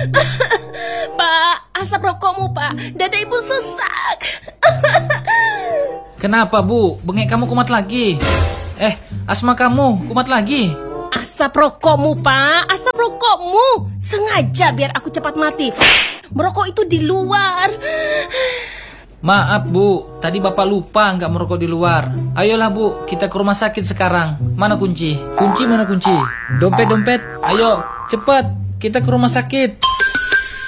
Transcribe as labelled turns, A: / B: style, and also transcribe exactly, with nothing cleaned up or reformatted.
A: Pak, asap rokokmu, Pak. Dada ibu sesak.
B: Kenapa, Bu? Bengek kamu kumat lagi? Eh, asma kamu kumat lagi?
A: Asap rokokmu, Pak. Asap rokokmu. Sengaja biar aku cepat mati. Merokok itu di luar.
B: Maaf, Bu. Tadi Bapak lupa nggak merokok di luar. Ayolah, Bu. Kita ke rumah sakit sekarang. Mana kunci? Kunci mana kunci? Dompet-dompet. Ayo, cepat. Kita ke rumah sakit.